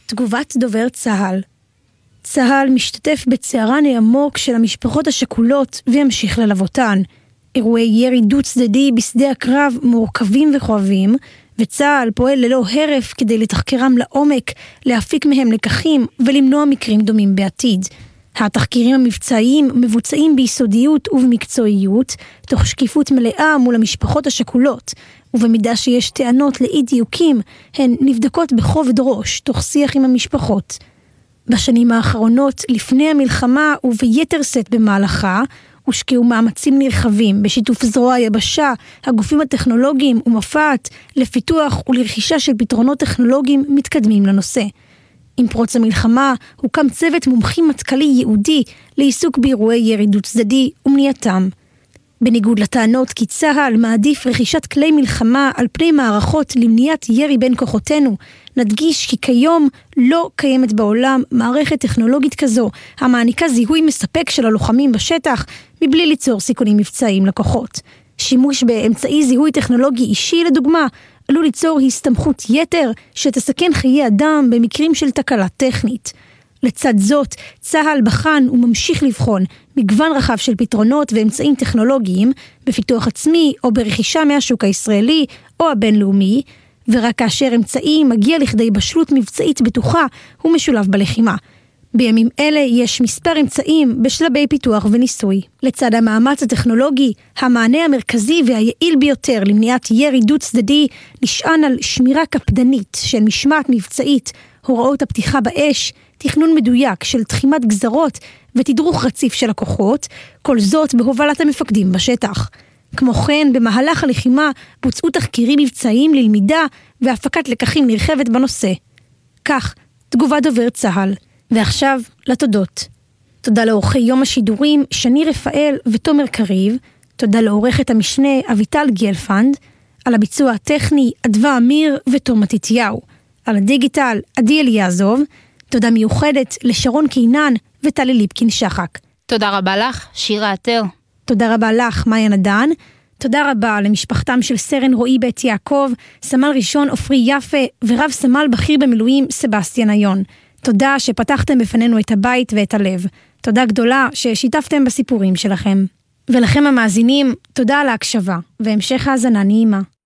תגובת דובר צה"ל. צה"ל משתתף בצערן העמוק של המשפחות השכולות וימשיך ללוותן. אירועי ירי דו צדדי בשדה הקרב מורכבים וכואבים, וצה"ל פועל ללא הרף כדי לתחקרם לעומק, להפיק מהם לקחים ולמנוע מקרים דומים בעתיד. התחקירים המבצעיים מבוצעים ביסודיות ובמקצועיות, תוך שקיפות מלאה מול המשפחות השכולות, ובמידה שיש טענות לאי דיוקים, הן נבדקות בכובד ראש, תוך שיח עם המשפחות. בשנים האחרונות, לפני המלחמה וביתר שאת במהלכה, הושקעו מאמצים נרחבים בשיתוף זרוע היבשה, הגופים הטכנולוגיים ומפת, לפיתוח ולרכישה של פתרונות טכנולוגיים מתקדמים לנושא. עם פרוץ המלחמה הוקם צוות מומחים מטכ"לי ייעודי לעיסוק באירועי ירי דו צדדי ומניעתם. בניגוד לטענות כי צה"ל מעדיף רכישת כלי מלחמה על פני מערכות למניעת ירי בין כוחותינו, נדגיש כי כיום לא קיימת בעולם מערכת טכנולוגית כזו המעניקה זיהוי מספק של הלוחמים בשטח מבלי ליצור סיכונים מבצעיים לכוחות. שימוש באמצעי זיהוי טכנולוגי אישי לדוגמה עלול ליצור הסתמכות יתר שתסכן חיי אדם במקרים של תקלה טכנית. לצד זאת, צה"ל בחן וממשיך לבחון מגוון רחב של פתרונות ואמצעים טכנולוגיים בפיתוח עצמי או ברכישה מהשוק הישראלי או הבינלאומי, ורק כאשר אמצעי מגיע לכדי בשלות מבצעית בטוחה הוא משולב בלחימה. בימים אלה יש מספר אמצעים בשלבי פיתוח וניסוי. לצד המאמץ הטכנולוגי, המענה המרכזי והיעיל ביותר למניעת ירי דו צדדי נשען על שמירה קפדנית של משמעת מבצעית, הוראות הפתיחה באש, תכנון מדויק של תחימת גזרות ותדרוך רציף של הכוחות, כל זאת בהובלת המפקדים בשטח. כמו כן, במהלך הלחימה בוצעו תחקירים מבצעיים ללמידה והפקת לקחים נרחבת בנושא. כך, תגובת דובר צה"ל. ועכשיו, לתודות. תודה לעורכי יום השידורים, שני רפאל ותומר קריב. תודה לעורכת המשנה אביטל גלפנד. על הביצוע הטכני, אדווה אמיר ותום מתתיהו. על הדיגיטל, עדי אליעזוב. תודה מיוחדת לשרון קינן וטלי ליפקין שחק. תודה רבה לך, שירה עטר. תודה רבה לך, מאיה נדן. תודה רבה למשפחתם של סרן רועי בית יעקב, סמל ראשון עופרי יפה ורב סמל בכיר במילואים סבסטיאן איון. תודה שפתחתם בפנינו את הבית ואת הלב. תודה גדולה ששיתפתם בסיפורים שלכם. ולכם המאזינים, תודה על ההקשבה והמשך האזנה נעימה.